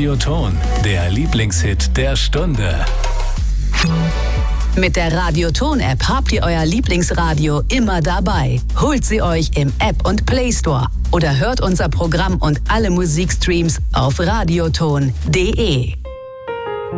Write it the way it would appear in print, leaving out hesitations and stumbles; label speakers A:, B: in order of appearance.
A: Radioton, der Lieblingshit der Stunde.
B: Mit der Radioton-App habt ihr euer Lieblingsradio immer dabei. Holt sie euch im App und Play Store oder hört unser Programm und alle Musikstreams auf radioton.de.